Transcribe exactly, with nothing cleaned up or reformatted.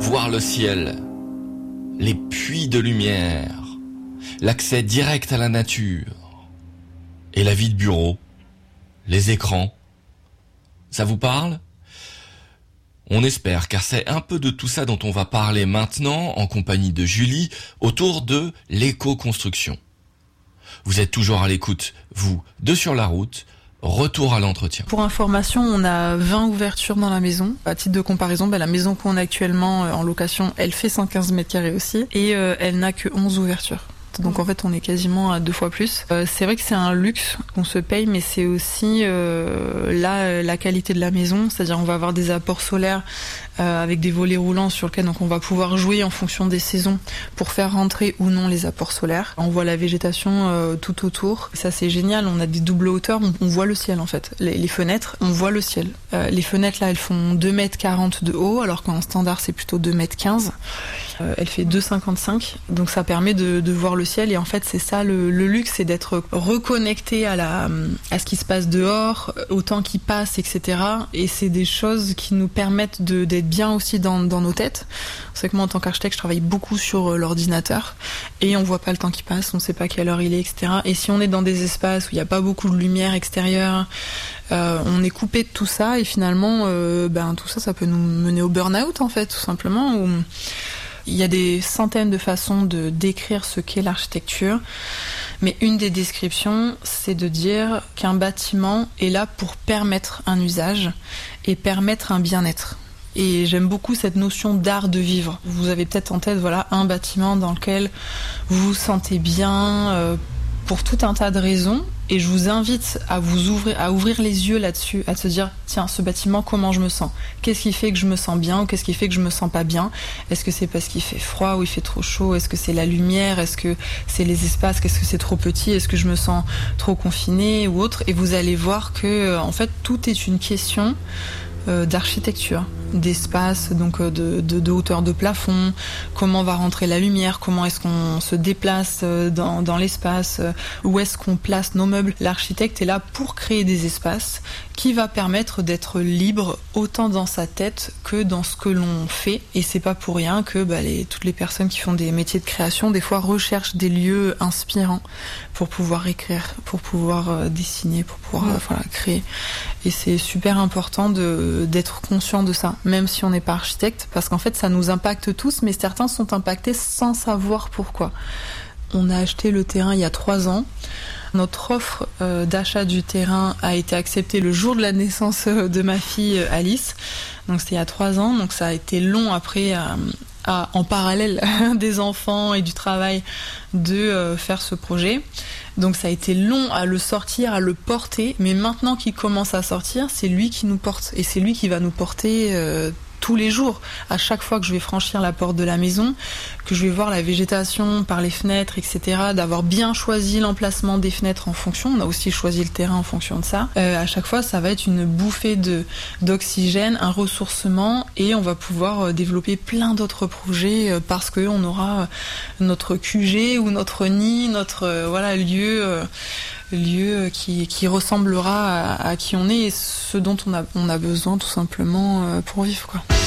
voir le ciel, les puits de lumière, l'accès direct à la nature et la vie de bureau, les écrans. Ça vous parle ? On espère, car c'est un peu de tout ça dont on va parler maintenant en compagnie de Julie autour de l'éco-construction. Vous êtes toujours à l'écoute, vous, de Sur la route. Retour à l'entretien. Pour information, on a vingt ouvertures dans la maison. À titre de comparaison, bah, la maison qu'on a actuellement en location, elle fait cent quinze mètres carrés aussi et euh, elle n'a que onze ouvertures. Donc en fait on est quasiment à deux fois plus. Euh, c'est vrai que c'est un luxe qu'on se paye, mais c'est aussi euh, là la qualité de la maison, c'est-à-dire on va avoir des apports solaires euh, avec des volets roulants sur lesquels donc on va pouvoir jouer en fonction des saisons pour faire rentrer ou non les apports solaires. On voit la végétation euh, tout autour, ça c'est génial. On a des doubles hauteurs, on, on voit le ciel en fait. Les, les fenêtres, on voit le ciel. Euh, les fenêtres là elles font deux mètres quarante de haut, alors qu'en standard c'est plutôt deux mètres quinze. Euh, elle fait deux mètres cinquante-cinq, donc ça permet de, de voir le ciel. Et en fait c'est ça le, le luxe, c'est d'être reconnecté à, la, à ce qui se passe dehors, au temps qui passe, et cetera. Et c'est des choses qui nous permettent de, d'être bien aussi dans, dans nos têtes. C'est que moi en tant qu'architecte je travaille beaucoup sur l'ordinateur et on voit pas le temps qui passe, on sait pas quelle heure il est, et cetera. Et si on est dans des espaces où il n'y a pas beaucoup de lumière extérieure, euh, on est coupé de tout ça et finalement euh, ben, tout ça ça peut nous mener au burn-out en fait, tout simplement. Où il y a des centaines de façons de décrire ce qu'est l'architecture, mais une des descriptions, c'est de dire qu'un bâtiment est là pour permettre un usage et permettre un bien-être. Et j'aime beaucoup cette notion d'art de vivre. Vous avez peut-être en tête voilà, un bâtiment dans lequel vous vous sentez bien euh, pour tout un tas de raisons. Et je vous invite à vous ouvrir, à ouvrir les yeux là-dessus, à se dire tiens, ce bâtiment, comment je me sens ? Qu'est-ce qui fait que je me sens bien ou qu'est-ce qui fait que je me sens pas bien ? Est-ce que c'est parce qu'il fait froid ou il fait trop chaud ? Est-ce que c'est la lumière ? Est-ce que c'est les espaces ? Est-ce que c'est trop petit ? Est-ce que je me sens trop confinée ou autre ? Et vous allez voir que en fait tout est une question euh, d'architecture, d'espace, donc de, de, de hauteur de plafond, comment va rentrer la lumière, comment est-ce qu'on se déplace dans, dans l'espace, où est-ce qu'on place nos meubles. L'architecte est là pour créer des espaces qui va permettre d'être libre autant dans sa tête que dans ce que l'on fait. Et c'est pas pour rien que bah, les, toutes les personnes qui font des métiers de création des fois recherchent des lieux inspirants pour pouvoir écrire, pour pouvoir euh, dessiner, pour pouvoir euh, voilà, créer. Et c'est super important de, d'être conscient de ça, même si on n'est pas architecte, parce qu'en fait ça nous impacte tous, mais certains sont impactés sans savoir pourquoi. On a acheté le terrain il y a trois ans. Notre offre euh, d'achat du terrain a été acceptée le jour de la naissance de ma fille Alice. Donc c'était il y a trois ans, donc ça a été long après à, à, en parallèle des enfants et du travail de euh, faire ce projet. Donc ça a été long à le sortir, à le porter, mais maintenant qu'il commence à sortir, c'est lui qui nous porte et c'est lui qui va nous porter euh, tous les jours, à chaque fois que je vais franchir la porte de la maison, que je vais voir la végétation par les fenêtres, et cetera, d'avoir bien choisi l'emplacement des fenêtres en fonction, on a aussi choisi le terrain en fonction de ça, euh, à chaque fois ça va être une bouffée de, d'oxygène, un ressourcement, et on va pouvoir développer plein d'autres projets euh, parce qu'on aura notre Q G ou notre nid, notre euh, voilà, lieu... Euh, lieu qui, qui ressemblera à, à qui on est et ce dont on a, on a besoin tout simplement pour vivre, quoi.